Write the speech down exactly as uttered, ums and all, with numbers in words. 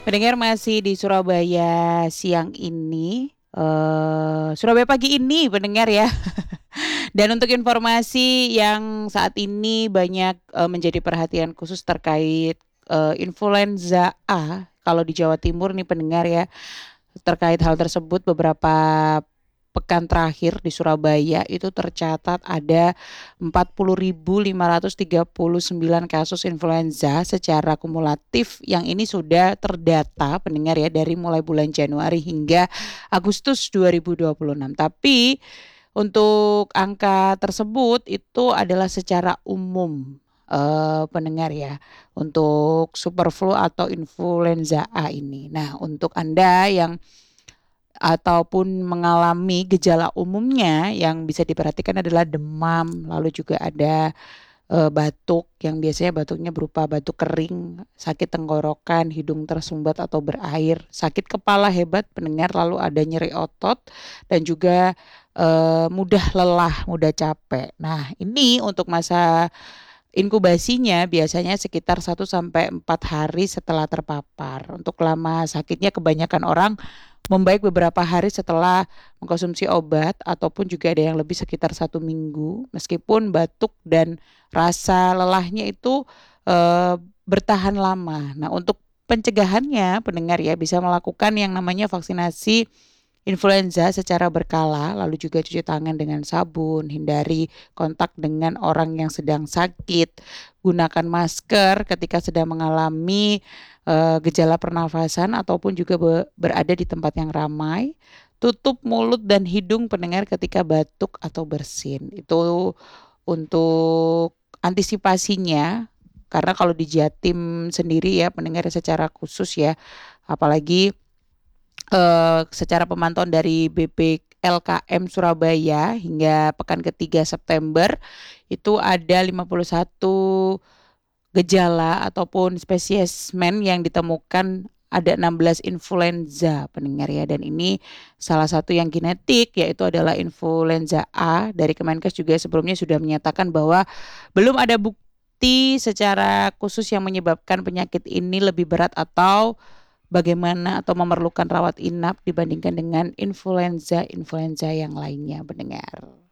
Pendengar masih di Surabaya siang ini, eee, Surabaya pagi ini pendengar ya. Dan untuk informasi yang saat ini banyak, eee, menjadi perhatian khusus terkait, eee, influenza A kalau di Jawa Timur nih pendengar ya. Terkait hal tersebut beberapa pekan terakhir di Surabaya itu tercatat ada empat puluh ribu lima ratus tiga puluh sembilan kasus influenza secara kumulatif yang ini sudah terdata pendengar ya dari mulai bulan Januari hingga Agustus dua ribu dua puluh enam. Tapi untuk angka tersebut itu adalah secara umum, eee, pendengar ya, untuk super flu atau influenza A ini. Nah, untuk Anda yang ataupun mengalami gejala umumnya yang bisa diperhatikan adalah demam, lalu juga ada, eee, batuk yang biasanya batuknya berupa batuk kering, sakit tenggorokan, hidung tersumbat atau berair, sakit kepala hebat pendengar, lalu ada nyeri otot dan juga, eee, mudah lelah, mudah capek. Nah, ini untuk masa inkubasinya biasanya sekitar satu sampai empat hari setelah terpapar. Untuk lama sakitnya kebanyakan orang membaik beberapa hari setelah mengkonsumsi obat ataupun juga ada yang lebih sekitar satu minggu meskipun batuk dan rasa lelahnya itu, eee, bertahan lama. Nah, untuk pencegahannya pendengar ya bisa melakukan yang namanya vaksinasi influenza secara berkala, lalu juga cuci tangan dengan sabun, hindari kontak dengan orang yang sedang sakit, gunakan masker ketika sedang mengalami, eee, gejala pernafasan ataupun juga be berada di tempat yang ramai, tutup mulut dan hidung pendengar ketika batuk atau bersin. Itu untuk antisipasinya, karena kalau di Jatim sendiri ya pendengar secara khusus ya, apalagi Eee, secara pemantauan dari B P L K M Surabaya hingga pekan ketiga September, itu ada lima puluh satu gejala ataupun spesiesmen yang ditemukan ada enam belas influenza pendengar ya, dan ini salah satu yang genetik yaitu adalah influenza A. Dari Kemenkes juga sebelumnya sudah menyatakan bahwa belum ada bukti secara khusus yang menyebabkan penyakit ini lebih berat atau bagaimana atau memerlukan rawat inap dibandingkan dengan influenza-influenza yang lainnya pendengar.